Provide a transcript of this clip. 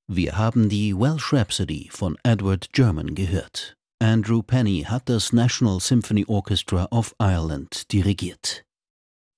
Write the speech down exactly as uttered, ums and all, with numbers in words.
Wir haben die Welsh Rhapsody von Edward German gehört. Andrew Penny hat das National Symphony Orchestra of Ireland dirigiert.